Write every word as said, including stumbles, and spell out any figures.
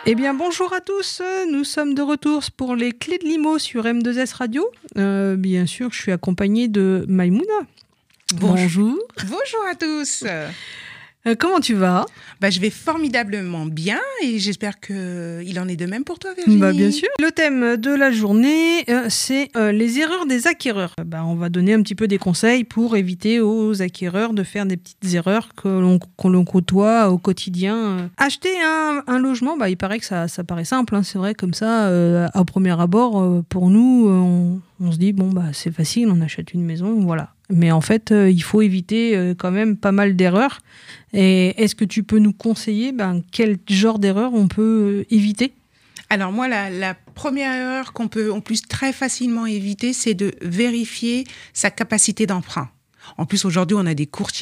Eh bien, bonjour à tous. Nous sommes de retour pour les clés de l'I M O sur M deux S Radio. Euh, bien sûr, je suis accompagnée de Maïmouna. Bonjour. Bonjour à tous. Euh, comment tu vas ? Bah, je vais formidablement bien et j'espère qu'il en est de même pour toi, Virginie. Bah, bien sûr. Le thème de la journée, euh, c'est euh, les erreurs des acquéreurs. Bah, on va donner un petit peu des conseils pour éviter aux acquéreurs de faire des petites erreurs que l'on, que l'on côtoie au quotidien. Acheter un, un logement, bah, il paraît que ça, ça paraît simple. Hein, c'est vrai, comme ça, euh, à premier abord, euh, pour nous, on, on se dit, bon, bah, c'est facile, on achète une maison, voilà. Mais en fait, euh, il faut éviter euh, quand même pas mal d'erreurs. Et est-ce que tu peux nous conseiller ben, quel genre d'erreur on peut euh, éviter ? Alors moi, la, la première erreur qu'on peut en plus très facilement éviter, c'est de vérifier sa capacité d'emprunt. En plus, aujourd'hui, on a des courtiers